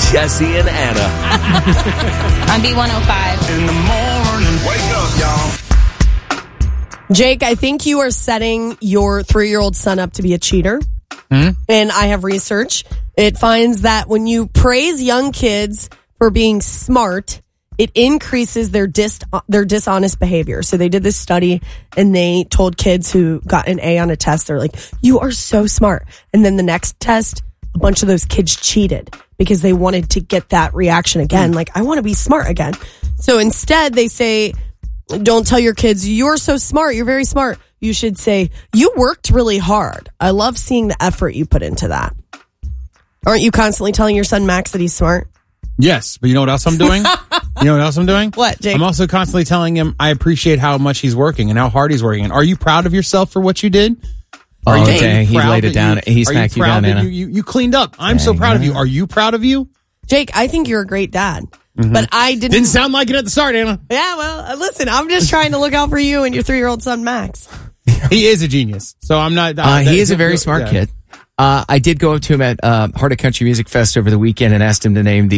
Jesse and Anna. On B105. In the morning, wake up, y'all. Jake, I think you are setting your 3-year-old son up to be a cheater. And I have research. It finds that when you praise young kids for being smart, it increases their dishonest behavior. So they did this study and they told kids who got an A on a test, they're like, you are so smart. And then the next test, a bunch of those kids cheated because they wanted to get that reaction again. Like, I want to be smart again. So instead they say, don't tell your kids, you're so smart. You're very smart. You should say, you worked really hard. I love seeing the effort you put into that. Aren't you constantly telling your son Max that he's smart? Yes, but you know what else I'm doing? You know what else I'm doing? What, Jake? I'm also constantly telling him I appreciate how much he's working and how hard he's working. And are you proud of yourself for what you did? Oh, okay, he laid it down. He smacked you down, Anna. You cleaned up. I'm so proud of you. Are you proud of you? Jake, I think you're a great dad. But I Didn't sound like it at the start, Anna. Yeah, well, listen, I'm just trying to look out for you and your 3-year-old son, Max. He is a genius. So I'm not. He is a very smart kid. I did go up to him at Heart of Country Music Fest over the weekend and asked him to name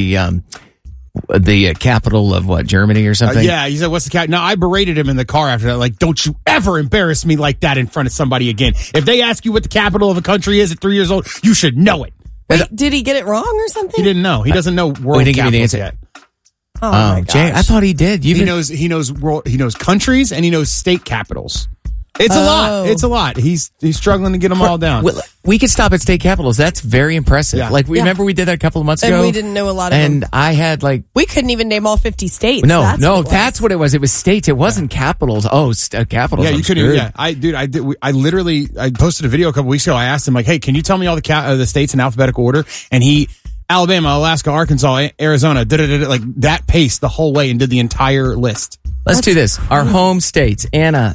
the capital of what, Germany or something? Yeah, he said, what's the capital? No, I berated him in the car after that. Like, don't you ever embarrass me like that in front of somebody again. If they ask you what the capital of a country is at 3 years old, you should know it. Wait, did he get it wrong or something? He didn't know. He doesn't know world didn't give me the capitals answer. yet. Oh, my gosh. Jay, I thought he did. He knows countries and he knows state capitals. It's a lot. It's a lot. He's struggling to get them all down. We could stop at state capitals. That's very impressive. Yeah. Like, remember we did that a couple of months ago? And we didn't know a lot of them. And I had we couldn't even name all 50 states. No, that's what it was. It was states. It wasn't capitals. Oh, capitals. Yeah, you couldn't. Yeah, I literally posted a video a couple weeks ago. I asked him, like, hey, can you tell me all the states in alphabetical order? And he, Alabama, Alaska, Arkansas, Arizona, like that pace the whole way and did the entire list. Let's do this. Our home states. Anna.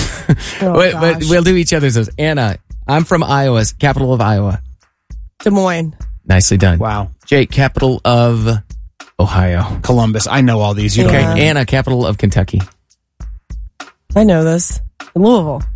But we'll do each other's. Anna, I'm from Iowa. Capital of Iowa. Des Moines. Nicely done. Wow. Jake, capital of Ohio. Columbus. I know all these. Okay. Anna, capital of Kentucky. I know this. Louisville.